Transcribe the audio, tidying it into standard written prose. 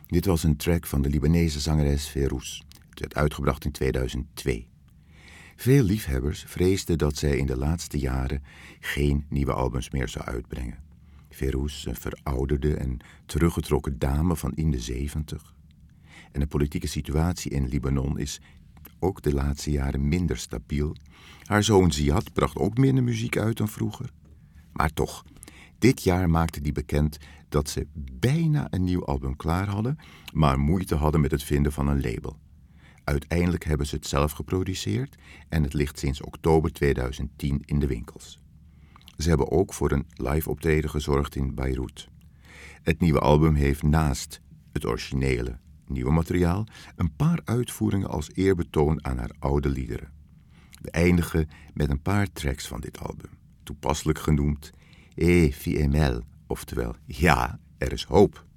Dit was een track van de Libanese zangeres Fairouz. Het werd uitgebracht in 2002. Veel liefhebbers vreesden dat zij in de laatste jaren geen nieuwe albums meer zou uitbrengen. Fairouz, een verouderde en teruggetrokken dame van in de 70. En de politieke situatie in Libanon is ook de laatste jaren minder stabiel. Haar zoon Ziad bracht ook minder muziek uit dan vroeger. Maar toch, dit jaar maakte die bekend dat ze bijna een nieuw album klaar hadden, maar moeite hadden met het vinden van een label. Uiteindelijk hebben ze het zelf geproduceerd en het ligt sinds oktober 2010 in de winkels. Ze hebben ook voor een live optreden gezorgd in Beirut. Het nieuwe album heeft naast het originele nieuwe materiaal een paar uitvoeringen als eerbetoon aan haar oude liederen. We eindigen met een paar tracks van dit album, toepasselijk genoemd Fi Emel, oftewel ja, er is hoop.